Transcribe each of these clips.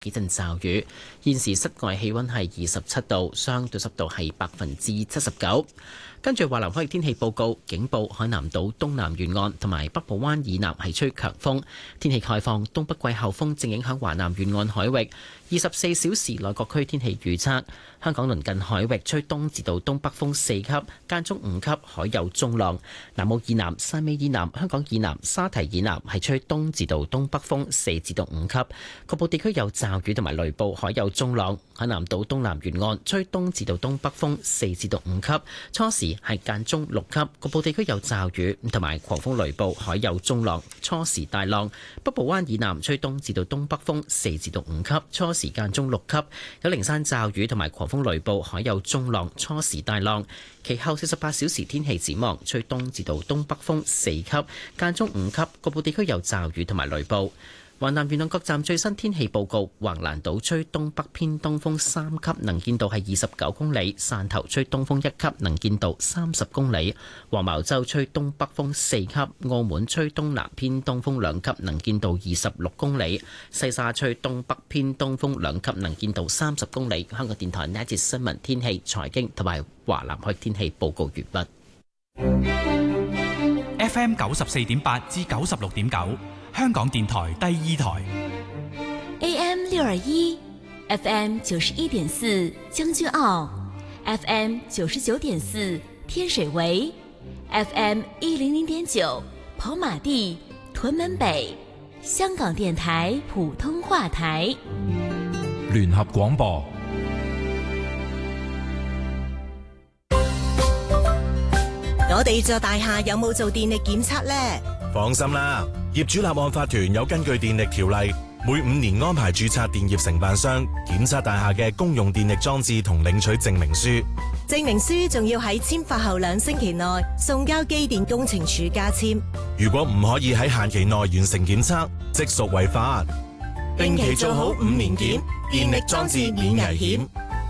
幾陣驟雨。現時室外氣溫係27度，相對濕度係79%。跟住華南海域天氣報告，警報海南島東南沿岸同埋北部灣以南係吹強風，天氣概況，東北季候風正影響華南沿岸海域。24小時內各區天氣預測：香港鄰近海域吹東至到東北風4級，間中5級，海有中浪；南澳以南、汕尾以南、香港以南、沙堤以南係吹東至到東北風4至到5級，局部地區有驟雨同埋雷暴，海有中浪。海南島東南沿岸吹東至到東北風4至到5級，初時係間中6級，局部地區有驟雨同埋狂風雷暴，海有中浪，初時大浪。北部灣以南吹東至到東北風4至到5級，初時間中6級，有零散驟雨同埋狂風雷暴，海有中浪，初時大浪。其後48小時天氣展望，吹東至到東北風4級，間中5級，局部地區有驟雨同埋雷暴。華南沿岸各站最新天氣報告：橫瀾島吹東北偏東風3級，能見度係29公里；汕頭吹東風1級，能見度30公里；黃茅洲吹東北風4級；澳門吹東南偏東風2級，能見度26公里；西沙吹東北偏東風2級，能見度30公里。香港電台呢一節新聞天氣、財經同埋華南海天氣報告完畢。 FM 94.8至96.9。香港電台第二台 AM 621 FM 91.4將軍澳 FM 99.4天水圍 FM 100.9跑馬地屯門北香港電台普通話台聯合廣播。 我哋座大廈有冇做電力檢測呢？ 放心啦，業主立案法團有根據電力條例，每5年安排註冊電業承辦商檢測大廈嘅公用電力裝置同領取證明書。 證明書仲要喺簽發後2星期內送交機電工程署加簽。 如果唔可以喺限期內完成檢測，即屬違法。定期做好5年檢，電力裝置免危險。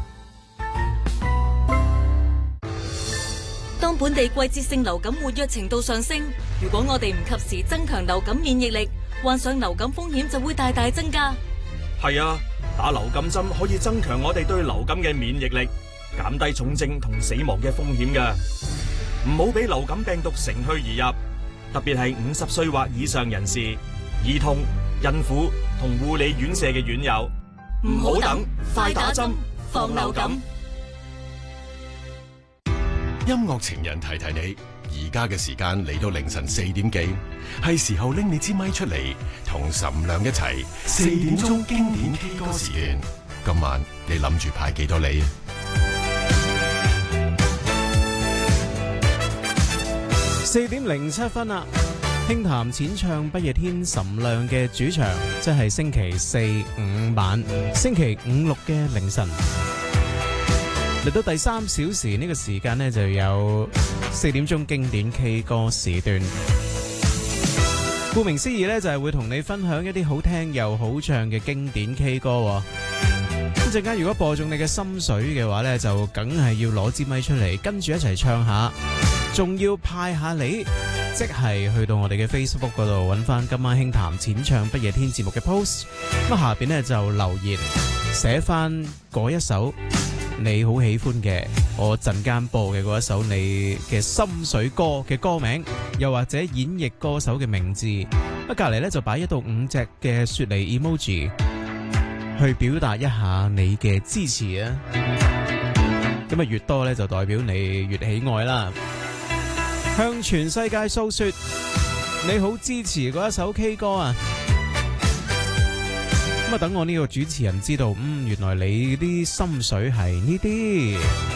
當本地季節性流感活躍程度上升，如果我哋唔及時增強流感免疫力，患上流感風險就會大大增加。 係啊，打流感針可以增強我哋對流感嘅免疫力，減低重症同死亡嘅風險㗎。唔好俾流感病毒乘虛而入，特別係50歲或以上人士、兒童、孕婦同護理院舍嘅院友。唔好等，快打針，防流感。 音樂情人提提你，而家嘅時間嚟到凌晨4點幾，係時候拎你支咪出嚟，同岑亮一齊4點鐘經典 K 歌時段。今晚你諗住派幾多你？ 4點07分啦，輕談淺唱不夜天岑亮嘅主場，即係星期4、5晚，星期5、6嘅凌晨。嚟到第3小時呢個時間呢，就有4點鐘經典 K 歌時段。顧名思義呢，就係會同你分享一啲好聽又好唱嘅經典 K 歌。一陣間如果播中你嘅心水嘅話呢，就梗係要攞支咪出嚟，跟住一齊唱下，仲要派下你，即係去到我哋嘅 Facebook 嗰度揾翻今晚輕談淺唱不夜天節目嘅 post， 咁下邊呢，就留言寫翻嗰一首你好喜歡嘅，我陣間播嘅嗰一首你嘅心水歌嘅歌名，又或者演繹歌手嘅名字，隔籬咧就擺1到5隻嘅雪梨 emoji， 去表達一下你嘅支持啊！咁啊，越多咧就代表你越喜愛啦。向全世界訴說你好支持嗰一首 K 歌啊！咁啊，等我呢個主持人知道，原來你啲心水係呢啲。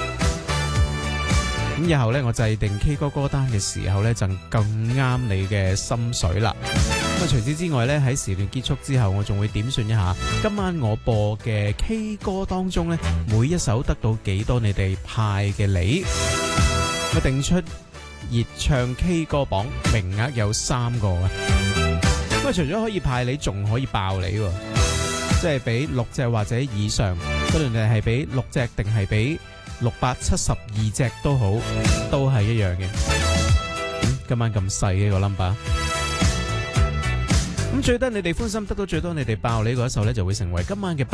咁以後呢，我制定 K 歌歌單嘅時候呢，就更啱你嘅心水啦。咁啊，除此之外呢，喺時段結束之後，我仲會點算一下今晚我播嘅 K 歌當中呢，每一首得到幾多你哋派嘅你，我定出熱唱 K 歌榜，名額有3個啊。咁啊，除咗可以派你，仲可以爆你喎。即係俾6隻或者以上，不論你係俾6隻定係俾672隻都好，都係一樣嘅。今晚咁細嘅個 number， 咁最得你哋歡心，得到最多你哋爆你嗰一首呢，就會成為今晚嘅